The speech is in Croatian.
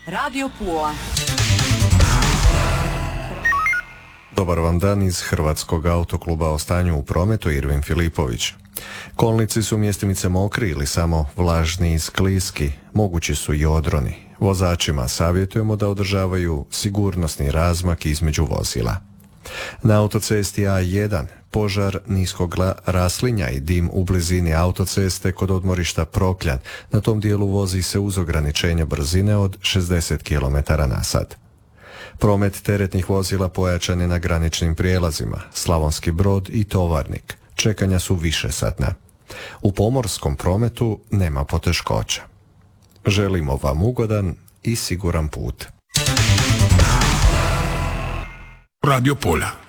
Radio Pula. Dobar vam dan iz Hrvatskog autokluba o stanju u prometu, Irvin Filipović. Kolnici su mjestimice mokri ili samo vlažni i skliski, mogući su i odroni. Vozačima savjetujemo da održavaju sigurnosni razmak između vozila. Na autocesti A1 požar niskog raslinja i dim u blizini autoceste kod odmorišta Prokljan. Na tom dijelu vozi se uz ograničenje brzine od 60 km/h. Promet teretnih vozila pojačan je na graničnim prijelazima, Slavonski Brod i Tovarnik. Čekanja su višesatna. U pomorskom prometu nema poteškoća. Želimo vam ugodan i siguran put. Radio Pola.